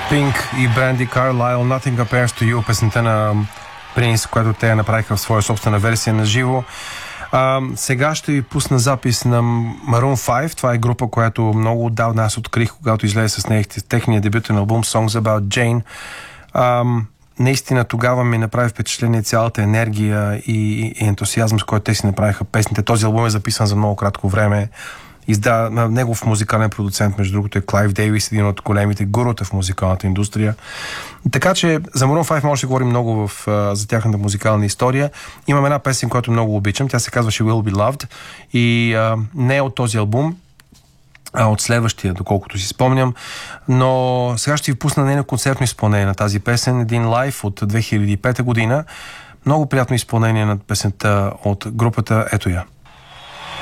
Pink и Бранди Карлайл, Nothing Compares to You, песента на Принс, която те направиха в своя собствена версия на живо. Сега ще ви пусна запис на Maroon 5. Това е група, която много отдавна аз открих, когато излезе с техния дебютен албум Songs About Jane. Наистина тогава ми направи впечатление цялата енергия и ентусиазъм, с който те си направиха песните. Този албум е записан за много кратко време. Негов музикален продуцент, между другото, е Клайв Дейвис, един от големите гурута в музикалната индустрия. Така че за Maroon 5 може да говорим много за тяхната музикална история. Имам една песен, която много обичам. Тя се казва She Will Be Loved и не е от този албум, а от следващия, доколкото си спомням. Но сега ще ви пусна нейно концертно изпълнение на тази песен. Един лайв от 2005 година. Много приятно изпълнение на песента от групата. Ето я.